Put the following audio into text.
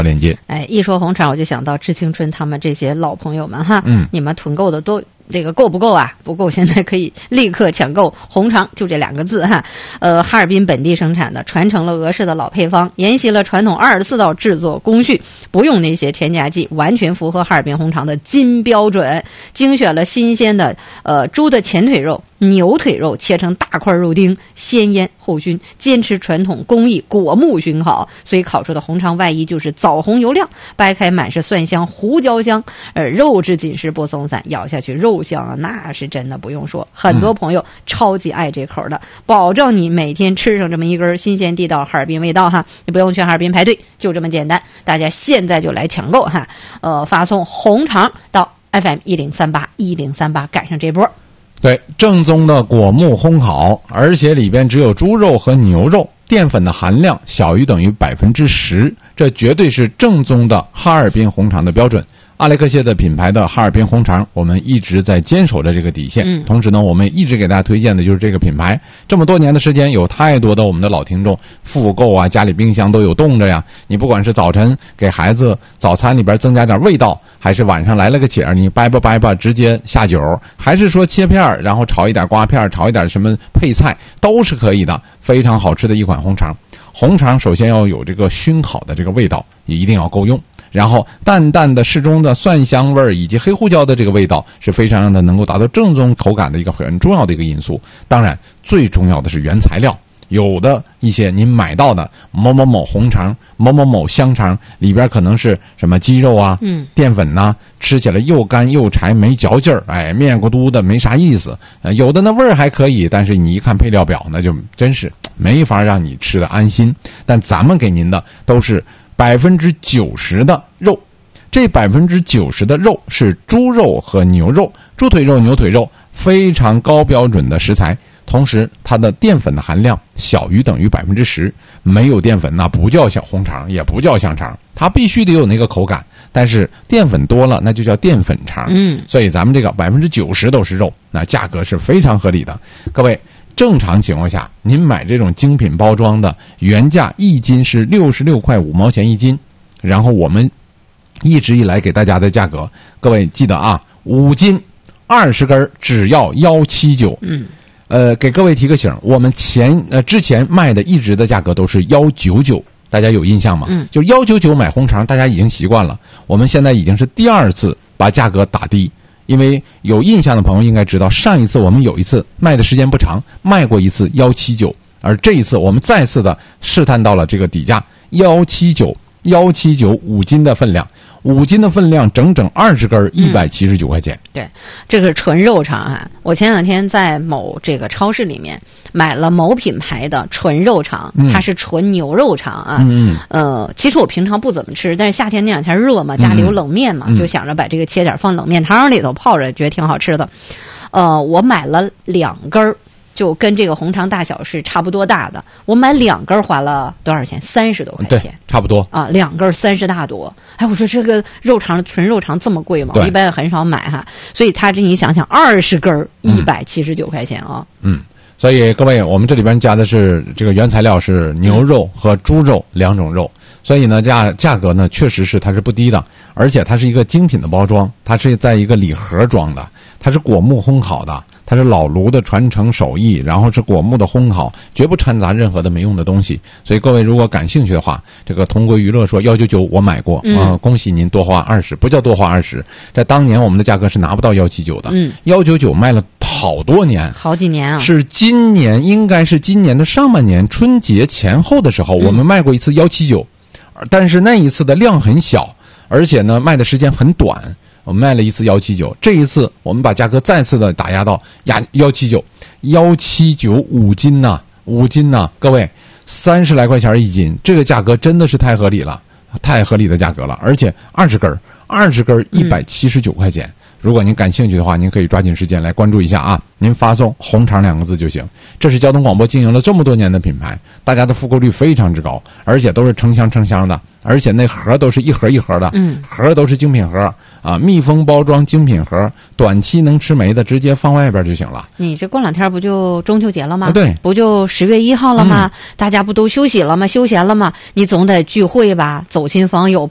链接。 哎，一说红肠，我就想到致青春他们这些老朋友们哈，你们囤购的都这个够不够啊？不够，现在可以立刻抢购红肠，就这2个字哈。哈尔滨本地生产的，传承了俄式的老配方，沿袭了传统24道制作工序，不用那些添加剂，完全符合哈尔滨红肠的金标准。精选了新鲜的猪的前腿肉、牛腿肉，切成大块肉丁，先腌后熏，坚持传统工艺，果木熏烤，所以烤出的红肠外衣就是枣红油亮，掰开满是蒜香、胡椒香，肉质紧实不松散，咬下去肉香啊，那是真的不用说。很多朋友超级爱这口的，保证你每天吃上这么一根新鲜地道哈尔滨味道哈，你不用去哈尔滨排队，就这么简单。大家现在就来抢购哈，发送红肠到FM 1038，赶上这波。 对，正宗的果木烘烤，而且里边只有猪肉和牛肉，淀粉的含量小于等于10%，这绝对是正宗的哈尔滨红肠的标准。阿莱克谢的品牌的哈尔滨红肠，我们一直在坚守着这个底线。同时呢，我们一直给大家推荐的就是这个品牌。这么多年的时间，有太多的我们的老听众复购啊，家里冰箱都有冻着呀。你不管是早晨给孩子早餐里边增加点味道，还是晚上来了个景儿，你掰吧直接下酒，还是说切片然后炒一点瓜片，炒一点什么配菜，都是可以的，非常好吃的一款红肠。红肠首先要有这个熏烤的这个味道，也一定要够用。然后淡淡的适中的蒜香味以及黑胡椒的这个味道是非常让它能够达到正宗口感的一个很重要的一个因素。当然最重要的是原材料，有的一些您买到的某某某红肠、某某某香肠里边可能是什么鸡肉啊、淀粉呐，吃起来又干又柴，没嚼劲儿，哎，面咕嘟的没啥意思。有的那味儿还可以，但是你一看配料表那就真是没法让你吃的安心。但咱们给您的都是90%的肉，这90%的肉是猪肉和牛肉，猪腿肉、牛腿肉，非常高标准的食材。同时它的淀粉的含量小于等于10%，没有淀粉那不叫小红肠，也不叫香肠，它必须得有那个口感，但是淀粉多了那就叫淀粉肠。所以咱们这个90%都是肉，那价格是非常合理的。各位，正常情况下您买这种精品包装的，原价1斤是66块5毛钱1斤，然后我们一直以来给大家的价格，各位记得啊，5斤20根只要179。给各位提个醒，我们之前卖的一直的价格都是199，大家有印象吗？就199买红肠大家已经习惯了，我们现在已经是第2次把价格打低。因为有印象的朋友应该知道，上一次我们有一次卖的时间不长，卖过一次179，而这一次我们再次的试探到了这个底价179 5斤的分量，5斤的分量整整20根，179块钱。 对，这个是纯肉肠啊！我前2天在某这个超市里面买了某品牌的纯肉肠，它是纯牛肉肠啊。其实我平常不怎么吃，但是夏天那2天热嘛，家里有冷面嘛，就想着把这个切点放冷面汤里头泡着，觉得挺好吃的。我买了2根。就跟这个红肠大小是差不多大的，我买2根花了多少钱？30多块钱， 对，差不多啊，2根30大多。哎，我说这个肉肠纯肉肠这么贵吗？我一般也很少买哈，所以它这你想想，20根179块钱啊。 所以各位，我们这里边加的是这个原材料是牛肉和猪肉2种肉，所以呢价格呢确实是它是不低的，而且它是一个精品的包装，它是在一个礼盒装的，它是果木烘烤的，它是老炉的传承手艺，然后是果木的烘烤，绝不掺杂任何的没用的东西。所以各位如果感兴趣的话，这个同归娱乐说199我买过恭喜您多花20，不叫多花20，在当年我们的价格是拿不到179的，199卖了好多年， 好几年啊， 是应该是今年的上半年春节前后的时候，我们卖过一次179，但是那一次的量很小，而且呢卖的时间很短，我们卖了一次179，这一次我们把价格再次的打压到179 5斤呐，5斤呐，各位30来块钱1斤，这个价格真的是太合理了，太合理的价格了，而且20根179块钱。如果您感兴趣的话，您可以抓紧时间来关注一下啊！您发送红肠2个字就行。这是交通广播经营了这么多年的品牌，大家的复购率非常之高，而且都是成箱的，而且那盒都是一盒一盒的，盒都是精品盒啊，密封包装精品盒，短期能吃没的直接放外边就行了。 你这过2天不就中秋节了吗？ 对， 不就10月1号了吗？大家不都休息了吗？休闲了吗？你总得聚会吧，走亲访友。